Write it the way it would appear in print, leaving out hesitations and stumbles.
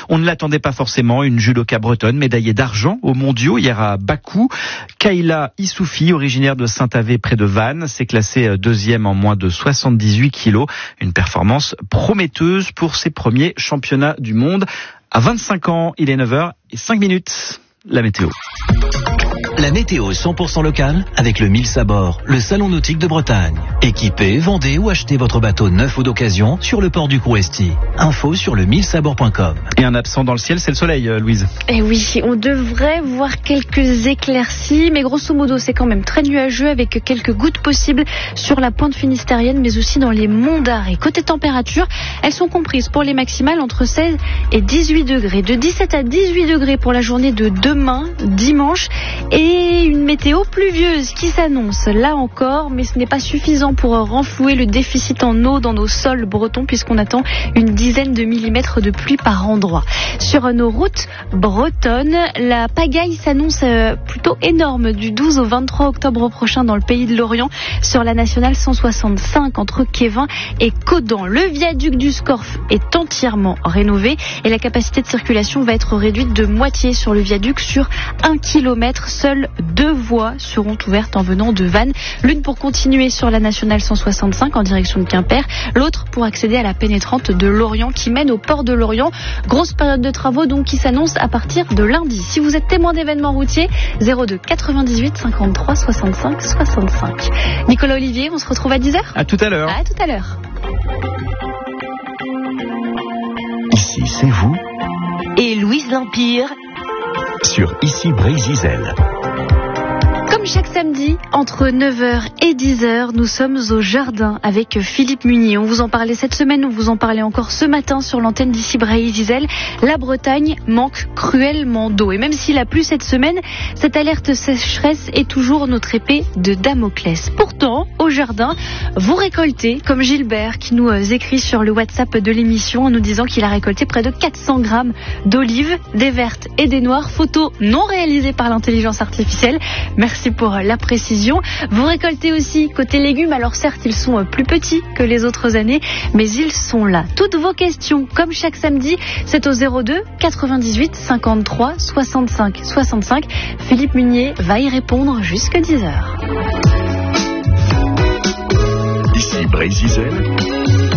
On ne l'attendait pas forcément, une judoka bretonne médaillée d'argent aux mondiaux hier à Bakou. Kayla Issoufi, originaire de Saint-Avé près de Vannes, s'est classée deuxième en moins de 78 kilos. Une performance prometteuse pour ses premiers championnats du monde. À 25 ans, il est 9h05. La météo. La météo 100% locale avec le Mills à bord, le salon nautique de Bretagne. Équipez, vendez ou achetez votre bateau neuf ou d'occasion sur le port du Couresti. Info sur le millsabord.com. Et un absent dans le ciel, c'est le soleil, Louise. Et oui, on devrait voir quelques éclaircies, mais grosso modo, c'est quand même très nuageux avec quelques gouttes possibles sur la pointe finistérienne, mais aussi dans les monts d'Arrée. Côté température, elles sont comprises pour les maximales entre 16 et 18 degrés. De 17 à 18 degrés pour la journée de demain, dimanche, et une météo pluvieuse qui s'annonce là encore, mais ce n'est pas suffisant pour renflouer le déficit en eau dans nos sols bretons puisqu'on attend une dizaine de millimètres de pluie par endroit. Sur nos routes bretonnes, la pagaille s'annonce plutôt énorme du 12 au 23 octobre prochain dans le pays de Lorient sur la nationale 165 entre Kévin et Caudan. Le viaduc du Scorff est entièrement rénové et la capacité de circulation va être réduite de moitié sur le viaduc sur 1 km. Seules 2 voies seront ouvertes en venant de Vannes. L'une pour continuer sur la nationale 165 en direction de Quimper, l'autre pour accéder à la pénétrante de Lorient qui mène au port de Lorient. Grosse période de travaux donc qui s'annonce à partir de lundi. Si vous êtes témoin d'événements routiers, 02 98 53 65 65. Nicolas Olivier, on se retrouve à 10h. À tout à l'heure. À tout à l'heure. Ici, c'est vous et Louise L'Empire sur Ici Brésil. Comme chaque samedi, entre 9h et 10h, nous sommes au jardin avec Philippe Munier. On vous en parlait cette semaine, on vous en parlait encore ce matin sur l'antenne d'Ici Brésil. La Bretagne manque cruellement d'eau. Et même s'il a plu cette semaine, cette alerte sécheresse est toujours notre épée de Damoclès. Pourtant, au jardin, vous récoltez, comme Gilbert qui nous écrit sur le WhatsApp de l'émission en nous disant qu'il a récolté près de 400 grammes d'olives, des vertes et des noires. Photos non réalisées par l'intelligence artificielle. Merci pour la précision. Vous récoltez aussi côté légumes, alors certes ils sont plus petits que les autres années, mais ils sont là. Toutes vos questions, comme chaque samedi, c'est au 02 98 53 65 65. Philippe Munier va y répondre jusqu'à 10h. Ici Brésil.